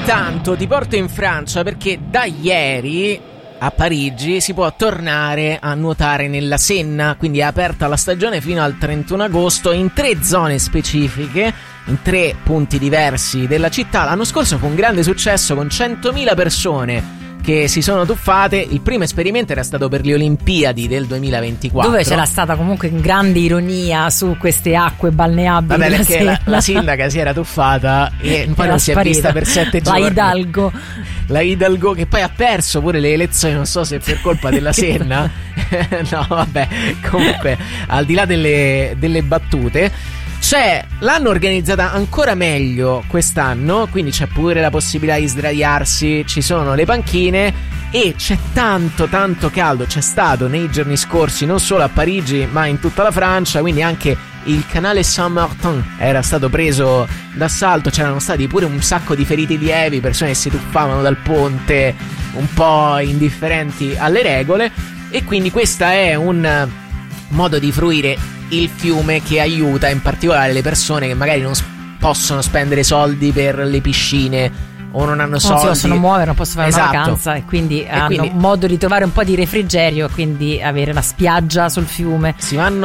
intanto ti porto in Francia perché da ieri a Parigi si può tornare a nuotare nella Senna, quindi è aperta la stagione fino al 31 agosto in 3 zone specifiche, in 3 punti diversi della città. L'anno scorso fu un grande successo con 100.000 persone che si sono tuffate. Il primo esperimento era stato per le Olimpiadi del 2024, dove c'era stata comunque grande ironia su queste acque balneabili. Vabbè, perché la sindaca si era tuffata e poi non si è vista per 7 giorni. La Hidalgo che poi ha perso pure le elezioni, non so se per colpa della Senna. No, vabbè, comunque al di là delle battute, l'hanno organizzata ancora meglio quest'anno, quindi c'è pure la possibilità di sdraiarsi, ci sono le panchine e c'è tanto caldo. C'è stato nei giorni scorsi non solo a Parigi ma in tutta la Francia, quindi anche il canale Saint-Martin era stato preso d'assalto, c'erano stati pure un sacco di feriti lievi, persone che si tuffavano dal ponte un po' indifferenti alle regole, e quindi questa è un modo di fruire il fiume che aiuta in particolare le persone che magari non possono spendere soldi per le piscine o non hanno soldi, non si possono muovere, non possono fare una vacanza e quindi hanno quindi modo di trovare un po' di refrigerio, quindi avere la spiaggia sul fiume. Si vanno